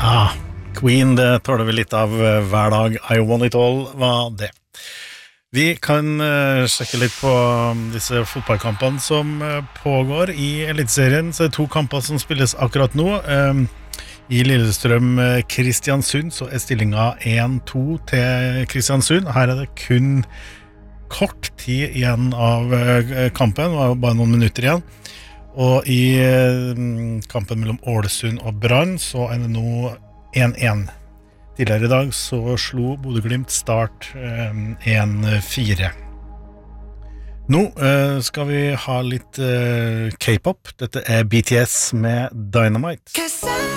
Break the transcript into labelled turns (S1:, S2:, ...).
S1: Ja, Queen, det tåler vi litt av hver dag. I Want It All var det. Vi kan sjekke litt på disse fotballkampene som pågår i Eliteserien. Så det 2 kamper som spilles akkurat nå. I Lillestrøm-Kristiansund så stillinga 1-2 til Kristiansund. Her det kun kort tid igjen av kampen, det var bare noen minutter igjen. Og i kampen mellom Ålesund og Brann så det nå 1-1. Tidligere i dag så slo Bodø Glimt Start 1-4. Nå skal vi ha litt K-pop. Dette BTS med Dynamite.